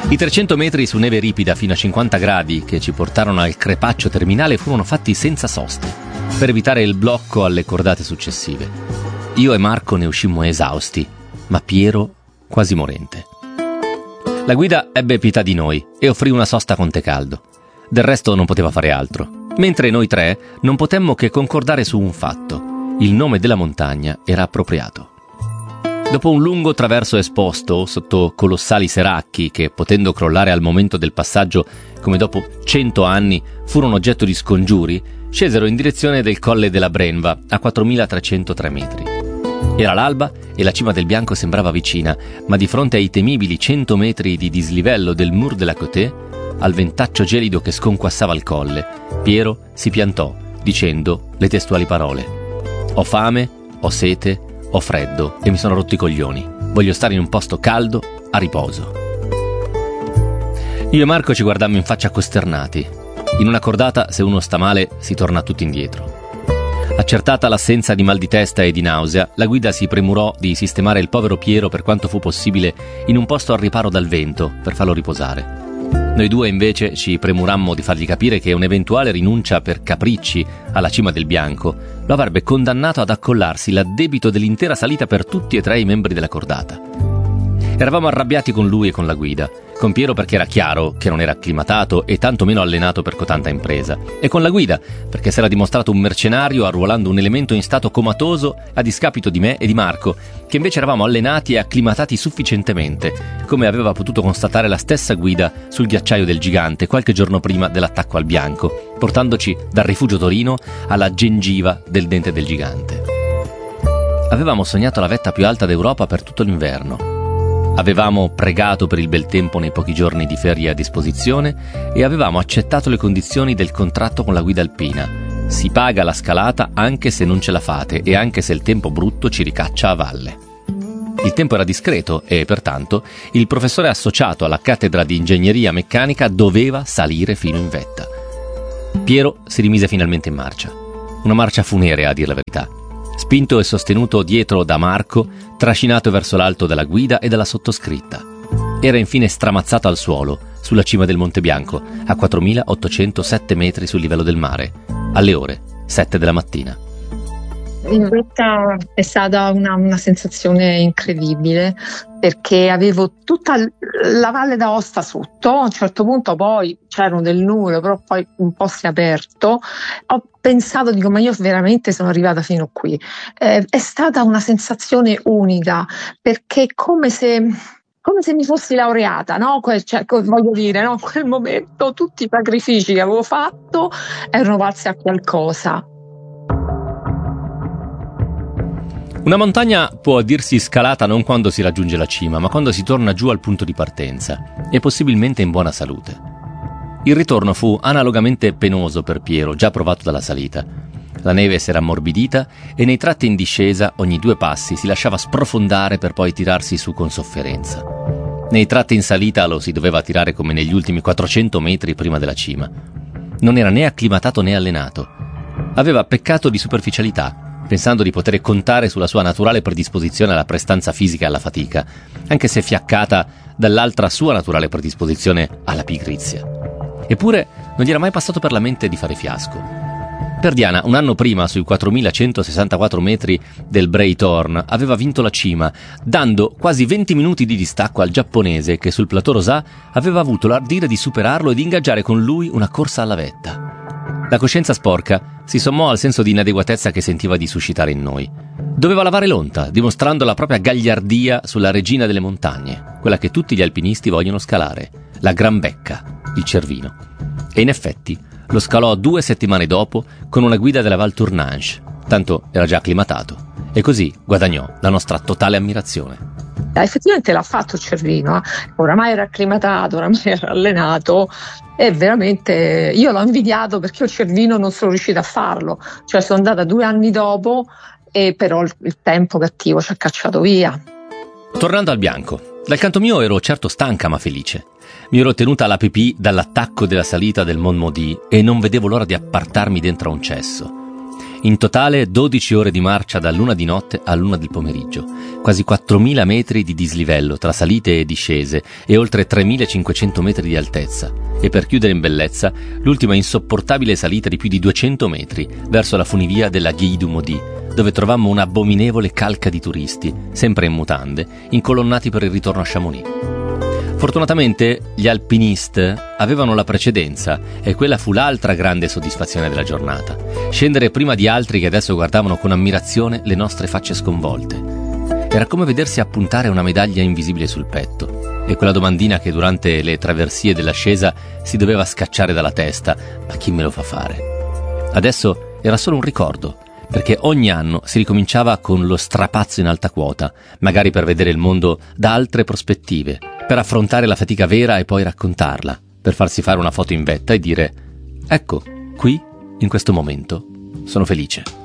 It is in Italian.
I 300 metri su neve ripida fino a 50 gradi che ci portarono al crepaccio terminale furono fatti senza soste, per evitare il blocco alle cordate successive. Io e Marco ne uscimmo esausti, ma Piero quasi morente. La guida ebbe pietà di noi e offrì una sosta con tè caldo. Del resto non poteva fare altro, mentre noi tre non potemmo che concordare su un fatto: il nome della montagna era appropriato. Dopo un lungo traverso esposto sotto colossali seracchi che, potendo crollare al momento del passaggio come dopo 100 anni, furono oggetto di scongiuri, scesero in direzione del colle della Brenva a 4.303 metri. Era l'alba e la cima del Bianco sembrava vicina, ma di fronte ai temibili 100 metri di dislivello del Mur de la Côte, al ventaccio gelido che sconquassava il colle, Piero si piantò, dicendo le testuali parole: «Ho fame, ho sete, ho freddo e mi sono rotto i coglioni. Voglio stare in un posto caldo, a riposo». Io e Marco ci guardammo in faccia costernati. In una cordata, se uno sta male, si torna tutti indietro. Accertata l'assenza di mal di testa e di nausea, la guida si premurò di sistemare il povero Piero per quanto fu possibile in un posto al riparo dal vento per farlo riposare. Noi due invece ci premurammo di fargli capire che un'eventuale rinuncia per capricci alla cima del Bianco lo avrebbe condannato ad accollarsi l'addebito dell'intera salita per tutti e tre i membri della cordata. Eravamo arrabbiati con lui e con la guida, con Piero perché era chiaro che non era acclimatato e tanto meno allenato per cotanta impresa, e con la guida perché si era dimostrato un mercenario arruolando un elemento in stato comatoso a discapito di me e di Marco, che invece eravamo allenati e acclimatati sufficientemente, come aveva potuto constatare la stessa guida sul ghiacciaio del Gigante qualche giorno prima dell'attacco al Bianco, portandoci dal rifugio Torino alla gengiva del Dente del Gigante. Avevamo sognato la vetta più alta d'Europa per tutto l'inverno. Avevamo pregato per il bel tempo nei pochi giorni di ferie a disposizione e avevamo accettato le condizioni del contratto con la guida alpina. Si paga la scalata anche se non ce la fate e anche se il tempo brutto ci ricaccia a valle. Il tempo era discreto e, pertanto, il professore associato alla cattedra di ingegneria meccanica doveva salire fino in vetta. Piero si rimise finalmente in marcia. Una marcia funerea, a dir la verità. Spinto e sostenuto dietro da Marco, trascinato verso l'alto dalla guida e dalla sottoscritta. Era infine stramazzato al suolo, sulla cima del Monte Bianco, a 4.807 metri sul livello del mare, alle ore 7 della mattina. In realtà è stata una sensazione incredibile, perché avevo tutta la Valle d'Aosta sotto. A un certo punto poi c'erano del nuvolo, però poi un po' si è aperto. Ho pensato, dico, ma io veramente sono arrivata fino qui. È stata una sensazione unica, perché come se mi fossi laureata, no? Cioè, voglio dire, no? In quel momento tutti i sacrifici che avevo fatto erano valsi a qualcosa. Una montagna può dirsi scalata non quando si raggiunge la cima, ma quando si torna giù al punto di partenza, e possibilmente in buona salute. Il ritorno fu analogamente penoso per Piero, già provato dalla salita. La neve si era ammorbidita e nei tratti in discesa ogni 2 passi si lasciava sprofondare per poi tirarsi su con sofferenza. Nei tratti in salita lo si doveva tirare come negli ultimi 400 metri prima della cima. Non era né acclimatato né allenato. Aveva peccato di superficialità, pensando di poter contare sulla sua naturale predisposizione alla prestanza fisica e alla fatica, anche se fiaccata dall'altra sua naturale predisposizione alla pigrizia. Eppure non gli era mai passato per la mente di fare fiasco. Per Diana, un anno prima, sui 4.164 metri del Breithorn, aveva vinto la cima, dando quasi 20 minuti di distacco al giapponese che sul plateau Rosà aveva avuto l'ardire di superarlo e di ingaggiare con lui una corsa alla vetta. La coscienza sporca si sommò al senso di inadeguatezza che sentiva di suscitare in noi. Doveva lavare l'onta, dimostrando la propria gagliardia sulla regina delle montagne, quella che tutti gli alpinisti vogliono scalare, la Gran Becca, il Cervino. E in effetti lo scalò 2 settimane dopo con una guida della Val Tournanche, tanto era già acclimatato, e così guadagnò la nostra totale ammirazione. Effettivamente l'ha fatto il Cervino, oramai era acclimatato, oramai era allenato, e veramente io l'ho invidiato, perché il Cervino non sono riuscita a farlo, cioè sono andata 2 anni dopo, e però il tempo cattivo ci ha cacciato via. Tornando al Bianco, dal canto mio ero certo stanca ma felice. Mi ero tenuta alla pipì dall'attacco della salita del Mont Maudit e non vedevo l'ora di appartarmi dentro a un cesso. In totale 12 ore di marcia dall'1 di notte all'1 del pomeriggio, quasi 4.000 metri di dislivello tra salite e discese e oltre 3.500 metri di altezza. E per chiudere in bellezza, l'ultima insopportabile salita di più di 200 metri verso la funivia della Guy du Modi, dove trovammo un'abominevole calca di turisti, sempre in mutande, incolonnati per il ritorno a Chamonix. Fortunatamente gli alpinisti avevano la precedenza e quella fu l'altra grande soddisfazione della giornata. Scendere prima di altri che adesso guardavano con ammirazione le nostre facce sconvolte. Era come vedersi appuntare una medaglia invisibile sul petto e quella domandina che durante le traversie dell'ascesa si doveva scacciare dalla testa: ma chi me lo fa fare? Adesso era solo un ricordo, perché ogni anno si ricominciava con lo strapazzo in alta quota, magari per vedere il mondo da altre prospettive, per affrontare la fatica vera e poi raccontarla, per farsi fare una foto in vetta e dire: ecco, qui, in questo momento, sono felice.